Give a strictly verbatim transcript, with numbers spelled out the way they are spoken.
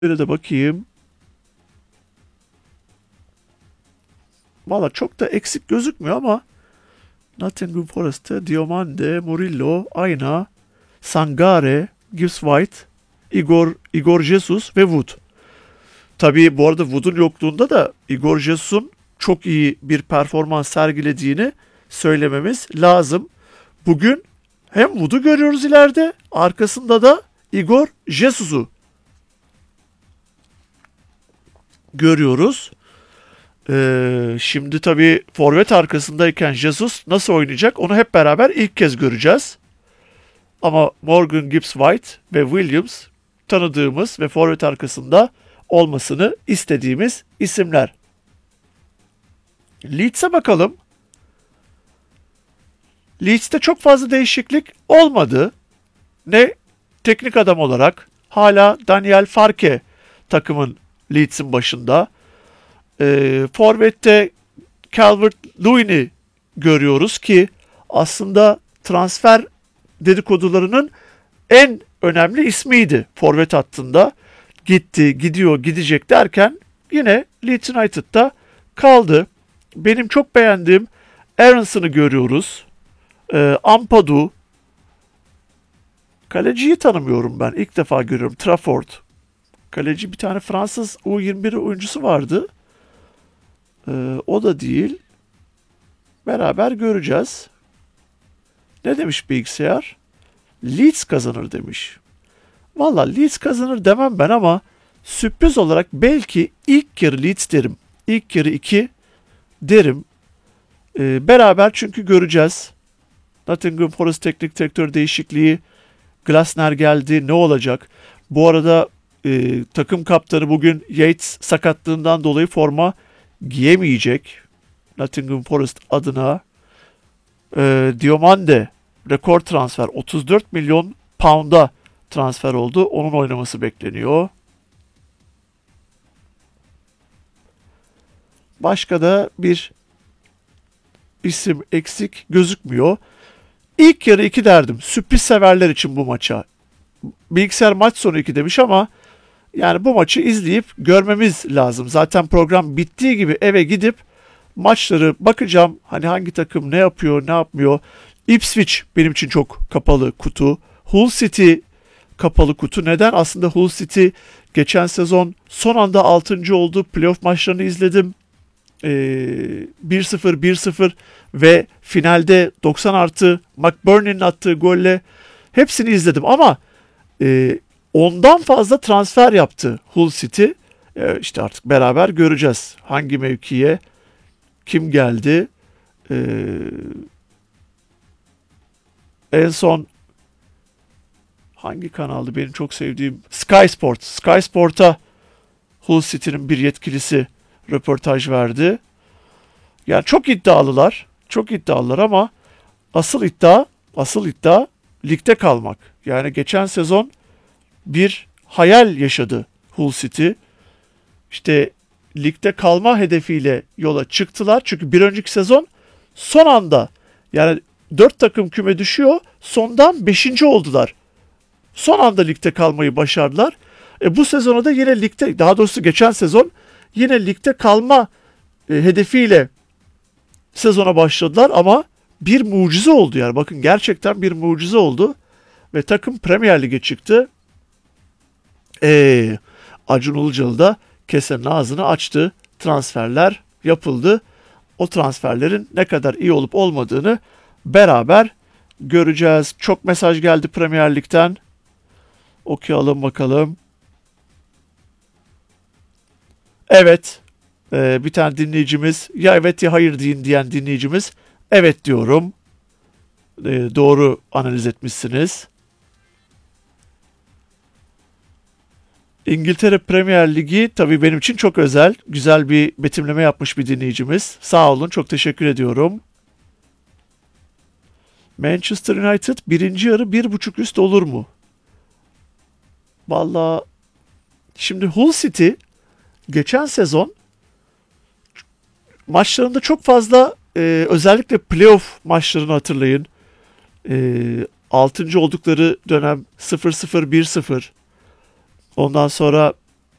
Böyle de bakayım. Valla çok da eksik gözükmüyor ama Nottingham Forest'te Diomande, Murillo, Ayna, Sangare, Gibbs White, Igor, Igor Jesus ve Wood. Tabii bu arada Wood'un yokluğunda da Igor Jesus'un çok iyi bir performans sergilediğini söylememiz lazım. Bugün hem Wood'u görüyoruz ileride, arkasında da Igor Jesus'u görüyoruz. Ee, şimdi tabii forvet arkasındayken Jesus nasıl oynayacak onu hep beraber ilk kez göreceğiz. Ama Morgan Gibbs White ve Williams tanıdığımız ve forvet arkasında olmasını istediğimiz isimler. Leeds'e bakalım. Leeds'te çok fazla değişiklik olmadı. Ne teknik adam olarak hala Daniel Farke takımın Leeds'in başında. E, Forvet'te Calvert-Lewin'i görüyoruz ki aslında transfer dedikodularının en önemli ismiydi forvet hattında. Gitti, gidiyor, gidecek derken yine Leeds United'da kaldı. Benim çok beğendiğim Aaronson'ı görüyoruz. E, Ampadu. Kaleciyi tanımıyorum ben. İlk defa görüyorum. Trafford. Kaleci bir tane Fransız U yirmi bir oyuncusu vardı. Ee, o da değil. Beraber göreceğiz. Ne demiş bilgisayar? Leeds kazanır demiş. Valla Leeds kazanır demem ben ama sürpriz olarak belki ilk yarı Leeds derim. İlk yarı iki derim. Ee, beraber çünkü göreceğiz. Nottingham Forest teknik direktör değişikliği. Glasner geldi. Ne olacak? Bu arada e, takım kaptanı bugün Yates sakatlığından dolayı forma giyemeyecek. Nottingham Forest adına. E, Diomande rekor transfer. otuz dört milyon pound'a transfer oldu. Onun oynaması bekleniyor. Başka da bir isim eksik gözükmüyor. İlk yarı iki derdim. Sürpriz severler için bu maça. Bilgisayar maç sonu iki demiş ama yani bu maçı izleyip görmemiz lazım. Zaten program bittiği gibi eve gidip maçları bakacağım. Hani hangi takım ne yapıyor, ne yapmıyor. Ipswich benim için çok kapalı kutu. Hull City kapalı kutu. Neden? Aslında Hull City geçen sezon son anda altıncı oldu. Playoff maçlarını izledim. Ee, bir sıfır bir sıfır ve finalde doksan artı McBurney'nin attığı golle hepsini izledim ama e, ondan fazla transfer yaptı Hull City. E, işte artık beraber göreceğiz. Hangi mevkiye kim geldi? E, en son hangi kanaldı benim çok sevdiğim? Sky Sports. Sky Sport'a Hull City'nin bir yetkilisi röportaj verdi. Yani çok iddialılar. Çok iddialılar ama asıl iddia, asıl iddia ligde kalmak. Yani geçen sezon bir hayal yaşadı Hull City. İşte ligde kalma hedefiyle yola çıktılar. Çünkü bir önceki sezon son anda yani dört takım küme düşüyor. Sondan beşinci oldular. Son anda ligde kalmayı başardılar. E bu sezona da yine ligde, daha doğrusu geçen sezon yine ligde kalma e, hedefiyle sezona başladılar ama bir mucize oldu yani. Bakın gerçekten bir mucize oldu ve takım Premier Lig'e çıktı. Eee Acun Ilıcalı da kesenin ağzını açtı. Transferler yapıldı. O transferlerin ne kadar iyi olup olmadığını beraber göreceğiz. Çok mesaj geldi Premier Lig'den. Okuyalım bakalım. Evet. Ee, bir tane dinleyicimiz ya evet ya hayır deyin diyen dinleyicimiz evet diyorum. Ee, doğru analiz etmişsiniz. İngiltere Premier Ligi tabii benim için çok özel. Güzel bir betimleme yapmış bir dinleyicimiz. Sağ olun, çok teşekkür ediyorum. Manchester United birinci yarı bir buçuk üst olur mu? Vallahi şimdi Hull City geçen sezon maçlarında çok fazla e, özellikle playoff maçlarını hatırlayın. E, altıncı oldukları dönem sıfır sıfır bir sıfır. Ondan sonra